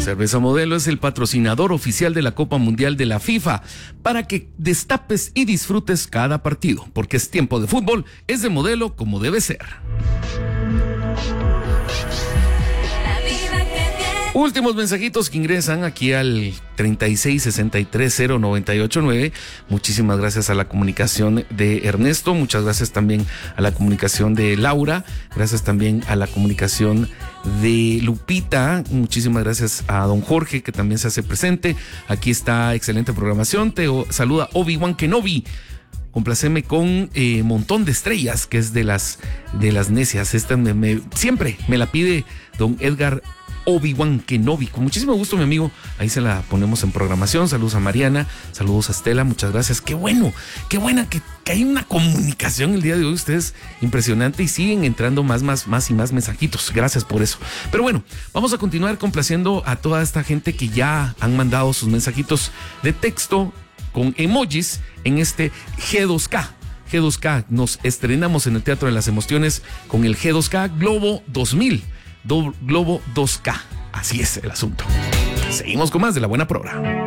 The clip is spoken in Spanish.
Cerveza Modelo es el patrocinador oficial de la Copa Mundial de la FIFA para que destapes y disfrutes cada partido, porque es tiempo de fútbol, es de Modelo como debe ser. Últimos mensajitos que ingresan aquí al 36630989. Muchísimas gracias a la comunicación de Ernesto, muchas gracias también a la comunicación de Laura, gracias también a la comunicación de Lupita, muchísimas gracias a don Jorge que también se hace presente. Aquí está excelente programación, te saluda Obi-Wan Kenobi. Complaceme con Montón de Estrellas, que es de las necias. Esta siempre me la pide don Edgar Obi-Wan Kenobi. Con muchísimo gusto, mi amigo. Ahí se la ponemos en programación. Saludos a Mariana, saludos a Estela, muchas gracias. Qué buena que hay una comunicación el día de hoy. Ustedes, impresionante, y siguen entrando más y más mensajitos. Gracias por eso. Pero bueno, vamos a continuar complaciendo a toda esta gente que ya han mandado sus mensajitos de texto con emojis en este G2K. G2K, nos estrenamos en el Teatro de las Emociones con el G2K Globo 2000. Globo 2K. Así es el asunto. Seguimos con más de La Buena Progra.